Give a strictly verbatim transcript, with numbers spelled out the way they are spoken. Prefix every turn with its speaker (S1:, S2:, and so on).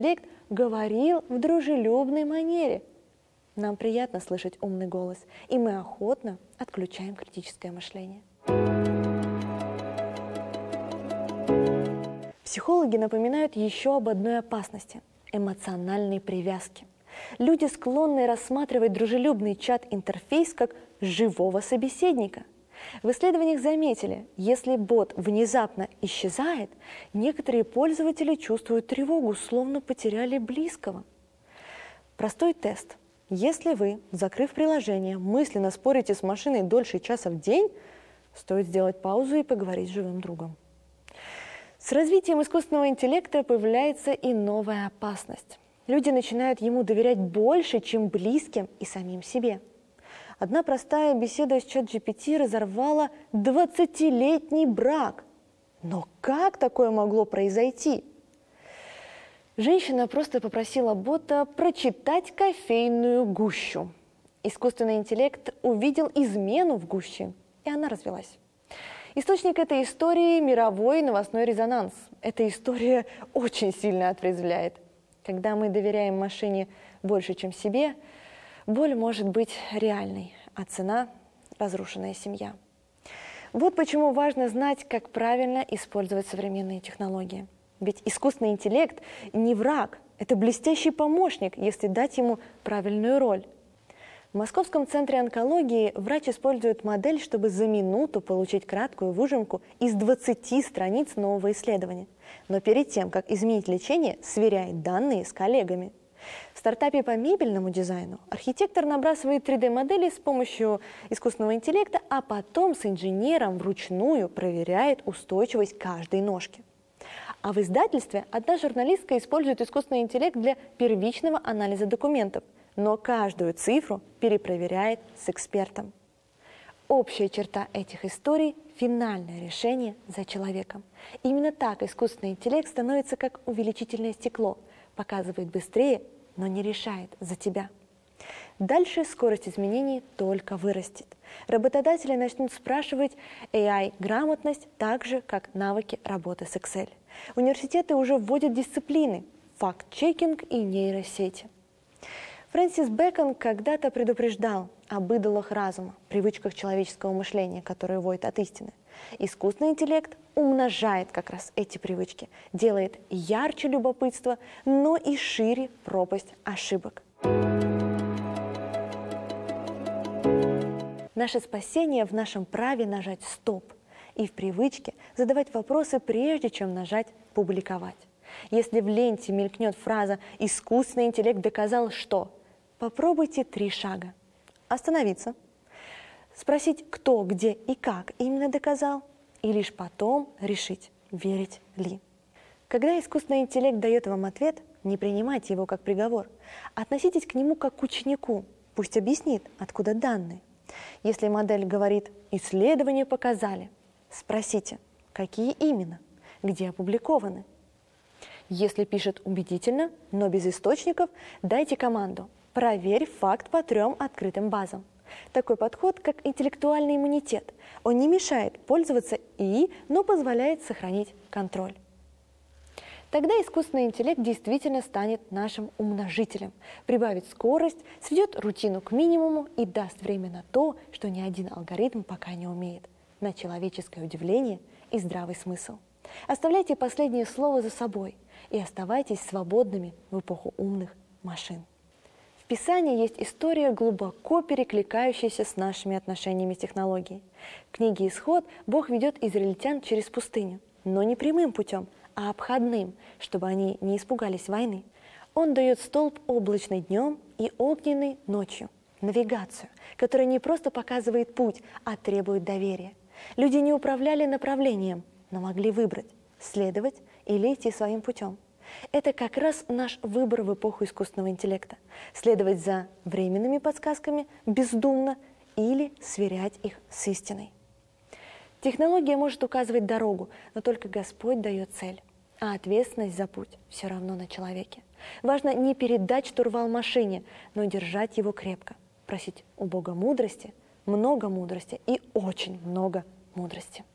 S1: интеллект говорил в дружелюбной манере. Нам приятно слышать умный голос, и мы охотно отключаем критическое мышление. Психологи напоминают еще об одной опасности – эмоциональной привязки. Люди склонны рассматривать дружелюбный чат-интерфейс как живого собеседника. В исследованиях заметили, если бот внезапно исчезает, некоторые пользователи чувствуют тревогу, словно потеряли близкого. Простой тест. Если вы, закрыв приложение, мысленно спорите с машиной дольше часа в день, стоит сделать паузу и поговорить с живым другом. С развитием искусственного интеллекта появляется и новая опасность. Люди начинают ему доверять больше, чем близким и самим себе. Одна простая беседа с чат джи пи ти разорвала двадцатилетний брак. Но как такое могло произойти? Женщина просто попросила бота прочитать кофейную гущу. Искусственный интеллект увидел измену в гуще, и она развелась. Источник этой истории – мировой новостной резонанс. Эта история очень сильно отрезвляет. Когда мы доверяем машине больше, чем себе, боль может быть реальной, а цена – разрушенная семья. Вот почему важно знать, как правильно использовать современные технологии. Ведь искусственный интеллект не враг, это блестящий помощник, если дать ему правильную роль. В Московском центре онкологии врач использует модель, чтобы за минуту получить краткую выжимку из двадцати страниц нового исследования. Но перед тем, как изменить лечение, сверяет данные с коллегами. В стартапе по мебельному дизайну архитектор набрасывает три дэ-модели с помощью искусственного интеллекта, а потом с инженером вручную проверяет устойчивость каждой ножки. А в издательстве одна журналистка использует искусственный интеллект для первичного анализа документов, но каждую цифру перепроверяет с экспертом. Общая черта этих историй – финальное решение за человеком. Именно так искусственный интеллект становится как увеличительное стекло, показывает быстрее, но не решает за тебя. Дальше скорость изменений только вырастет. Работодатели начнут спрашивать эй ай-грамотность так же, как навыки работы с Excel. Университеты уже вводят дисциплины – факт-чекинг и нейросети. Фрэнсис Бэкон когда-то предупреждал об идолах разума, привычках человеческого мышления, которые уводят от истины. Искусственный интеллект умножает как раз эти привычки, делает ярче любопытство, но и шире пропасть ошибок. Наше спасение в нашем праве нажать «стоп» и в привычке задавать вопросы, прежде чем нажать «публиковать». Если в ленте мелькнет фраза «искусственный интеллект доказал что?», попробуйте три шага. Остановиться, спросить, кто, где и как именно доказал, и лишь потом решить, верить ли. Когда искусственный интеллект дает вам ответ, не принимайте его как приговор. Относитесь к нему как к ученику, пусть объяснит, откуда данные. Если модель говорит «исследования показали», спросите, какие именно, где опубликованы. Если пишет убедительно, но без источников, дайте команду «проверь факт по трем открытым базам». Такой подход, как интеллектуальный иммунитет. Он не мешает пользоваться ИИ, но позволяет сохранить контроль. Тогда искусственный интеллект действительно станет нашим умножителем, прибавит скорость, сведет рутину к минимуму и даст время на то, что ни один алгоритм пока не умеет, на человеческое удивление и здравый смысл. Оставляйте последнее слово за собой и оставайтесь свободными в эпоху умных машин. В Писании есть история, глубоко перекликающаяся с нашими отношениями с технологией. В книге «Исход» Бог ведет израильтян через пустыню, но не прямым путем, а обходным, чтобы они не испугались войны. Он дает столб облачный днем и огненный ночью, навигацию, которая не просто показывает путь, а требует доверия. Люди не управляли направлением, но могли выбрать, следовать или идти своим путем. Это как раз наш выбор в эпоху искусственного интеллекта. Следовать за временными подсказками бездумно или сверять их с истиной. Технология может указывать дорогу, но только Господь дает цель, а ответственность за путь все равно на человеке. Важно не передать штурвал машине, но держать его крепко, просить у Бога мудрости, много мудрости и очень много мудрости.